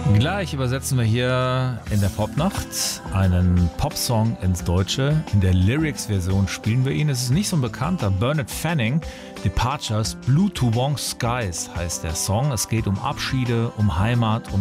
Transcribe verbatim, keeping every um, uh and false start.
Gleich übersetzen wir hier in der Popnacht einen Popsong ins Deutsche. In der Lyrics-Version spielen wir ihn. Es ist nicht so ein bekannter. Bernard Fanning, Departures, Blue to Wong Skies heißt der Song. Es geht um Abschiede, um Heimat, um